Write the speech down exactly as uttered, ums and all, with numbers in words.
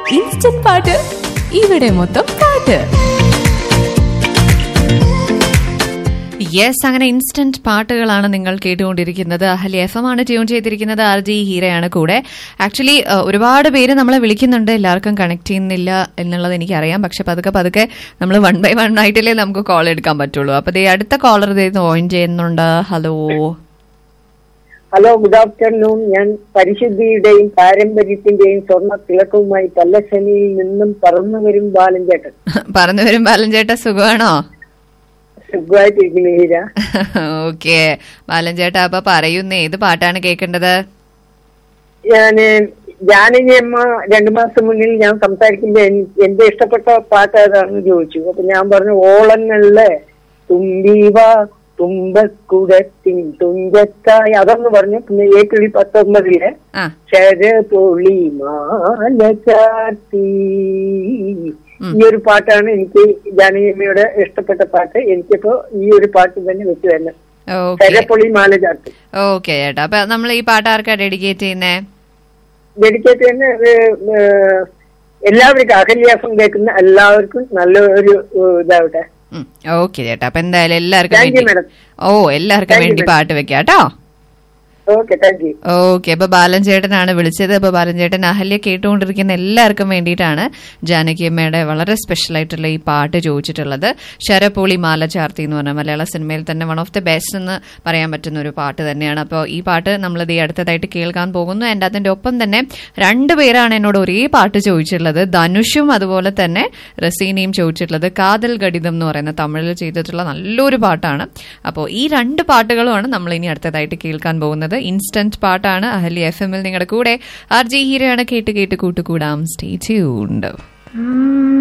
Instant പാട്ട് ഇവിടെ മൊത്തം പാട്ട്. യെസ്, അങ്ങനെ ഇൻസ്റ്റന്റ് പാട്ടുകളാണ് നിങ്ങൾ കേട്ടുകൊണ്ടിരിക്കുന്നത്. അഹല്യ എഫ് എം ആണ് ട്യൂൺ ചെയ്തിരിക്കുന്നത്. ആർ ജി ഹീരയാണ് കൂടെ. ആക്ച്വലി ഒരുപാട് പേര് നമ്മളെ വിളിക്കുന്നുണ്ട്, എല്ലാവർക്കും കണക്ട് ചെയ്യുന്നില്ല എന്നുള്ളത് എനിക്കറിയാം. പക്ഷെ പതുക്കെ പതുക്കെ നമ്മൾ വൺ ബൈ വൺ ആയിട്ടല്ലേ നമുക്ക് കോൾ എടുക്കാൻ പറ്റുള്ളൂ. അപ്പൊ ദേ അടുത്ത കോളർ ഇതേ ജോയിൻ ചെയ്യുന്നുണ്ട്. Hello hello, good afternoon. ഞാൻ പരിശുദ്ധിയുടെയും പാരമ്പര്യത്തിന്റെയും സ്വർണ്ണ തിളക്കവുമായി പല്ലശ്ശനിയിൽ നിന്നും പറന്നു വരും ബാലൻചേട്ടൻ. പറന്നു വരും ബാലൻചേട്ട, സുഖമാണോ? സുഖമായിട്ടിരിക്കുന്നു ഹീര. ഓക്കെ ബാലൻചേട്ട, അപ്പൊ പറയുന്നേ, ഏത് പാട്ടാണ് കേൾക്കേണ്ടത്? ഞാന് ജാനകി അമ്മ രണ്ടു മാസം മുന്നിൽ ഞാൻ സംസാരിക്കുമ്പോ എന്റെ ഇഷ്ടപ്പെട്ട പാട്ട് ഏതാണെന്ന് ചോദിച്ചു. അപ്പൊ ഞാൻ പറഞ്ഞു ഓളങ്ങളിലെ തുമ്പീവ തുമ്പക്കുടത്തിൻ തുഞ്ചത്തായി, അതൊന്ന് പറഞ്ഞു. പിന്നെ ഏപ്രിൽ പത്തൊമ്പതിലെ ശരപൊളി മാല ചാർത്തി, ഈ ഒരു പാട്ടാണ് എനിക്ക് ജാനകിയമ്മയുടെ ഇഷ്ടപ്പെട്ട പാട്ട്. എനിക്കിപ്പോ ഈ ഒരു പാട്ട് തന്നെ വെച്ച് തന്നെ ശരപൊളി മാല ചാർത്തി. ഓക്കെ ചേട്ടാ, അപ്പൊ നമ്മൾ ഈ പാട്ട് ആർക്കാ ഡെഡിക്കേറ്റ് ചെയ്യുന്നേ? ഡെഡിക്കേറ്റ് തന്നെ എല്ലാവർക്കും, അഹല്യ എഫ് എം കേൾക്കുന്ന എല്ലാവർക്കും നല്ലൊരു ഇതാവട്ടെ. ഓക്കെ ചേട്ടാ, അപ്പൊ എന്തായാലും എല്ലാവർക്കും വേണ്ടി ഓ എല്ലാവർക്കും വേണ്ടി പാട്ട് വെക്കാം കേട്ടോ. Okay, thank you. ഓക്കെ, അപ്പൊ ബാലൻ ചേട്ടനാണ് വിളിച്ചത്. അപ്പൊ ബാലൻ ചേട്ടൻ അഹല്യ കേട്ടുകൊണ്ടിരിക്കുന്ന എല്ലാവർക്കും വേണ്ടിയിട്ടാണ് ജാനകിയമ്മയുടെ വളരെ സ്പെഷ്യൽ ആയിട്ടുള്ള ഈ പാട്ട് ചോദിച്ചിട്ടുള്ളത്. ശരപൊളി മാല ചാർത്തി എന്ന് പറഞ്ഞ മലയാള സിനിമയിൽ തന്നെ വൺ ഓഫ് ദി ബെസ്റ്റ് എന്ന് പറയാൻ പറ്റുന്ന ഒരു പാട്ട് തന്നെയാണ്. അപ്പോൾ ഈ പാട്ട് നമ്മളിത് അടുത്തതായിട്ട് കേൾക്കാൻ പോകുന്നു. എൻ്റെ അതിന്റെ ഒപ്പം തന്നെ രണ്ടുപേരാണ് എന്നോട് ഒരേ പാട്ട് ചോദിച്ചിട്ടുള്ളത്. ധനുഷും അതുപോലെ തന്നെ റസീനയും ചോദിച്ചിട്ടുള്ളത് കാതൽ ഗടിതം എന്ന് പറയുന്ന തമിഴിൽ ചെയ്തിട്ടുള്ള നല്ലൊരു പാട്ടാണ്. അപ്പോൾ ഈ രണ്ട് പാട്ടുകളുമാണ് നമ്മൾ ഇനി അടുത്തതായിട്ട് കേൾക്കാൻ പോകുന്നത്. ഇൻസ്റ്റന്റ് പാട്ടാണ്. അഹല്യ എഫ് എമ്മിൽ നിങ്ങളുടെ കൂടെ ആർ ജി ഹീരയാണ്. കേട്ട് കേട്ട് കൂട്ടുകൂടാം. Stay tuned.